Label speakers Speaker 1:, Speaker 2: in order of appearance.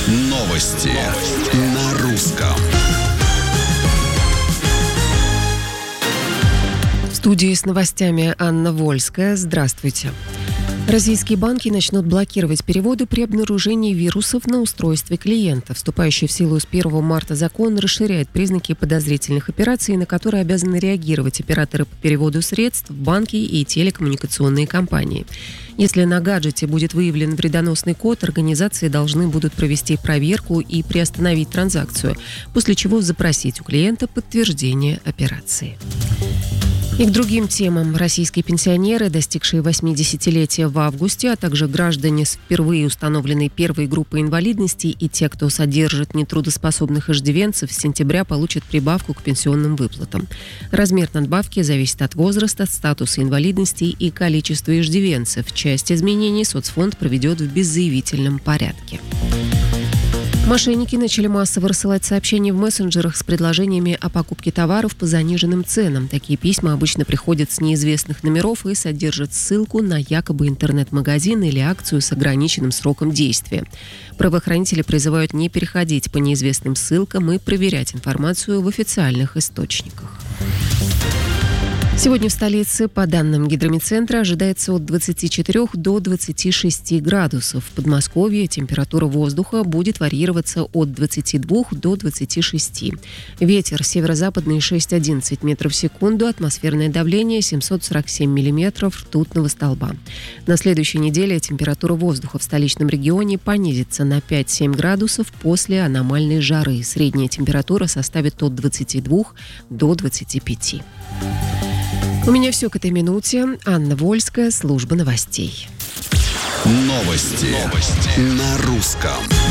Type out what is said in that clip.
Speaker 1: Новости на русском.
Speaker 2: В студии с новостями Анна Вольская. Здравствуйте. Российские банки начнут блокировать переводы при обнаружении вирусов на устройстве клиента. Вступающий в силу с 1 марта закон расширяет признаки подозрительных операций, на которые обязаны реагировать операторы по переводу средств, банки и телекоммуникационные компании. Если на гаджете будет выявлен вредоносный код, организации должны будут провести проверку и приостановить транзакцию, после чего запросить у клиента подтверждение операции. И к другим темам. Российские пенсионеры, достигшие 80-летия в августе, а также граждане с впервые установленной первой группой инвалидности и те, кто содержит нетрудоспособных иждивенцев, с сентября получат прибавку к пенсионным выплатам. Размер надбавки зависит от возраста, статуса инвалидности и количества иждивенцев. Часть изменений соцфонд проведет в беззаявительном порядке. Мошенники начали массово рассылать сообщения в мессенджерах с предложениями о покупке товаров по заниженным ценам. Такие письма обычно приходят с неизвестных номеров и содержат ссылку на якобы интернет-магазин или акцию с ограниченным сроком действия. Правоохранители призывают не переходить по неизвестным ссылкам и проверять информацию в официальных источниках. Сегодня в столице, по данным Гидромедцентра, ожидается от 24 до 26 градусов. В Подмосковье температура воздуха будет варьироваться от 22 до 26. Ветер северо-западный 6-11 метров в секунду, атмосферное давление 747 миллиметров ртутного столба. На следующей неделе температура воздуха в столичном регионе понизится на 5-7 градусов после аномальной жары. Средняя температура составит от 22 до 25. У меня все к этой минуте. Анна Вольская, служба новостей.
Speaker 1: Новости на русском.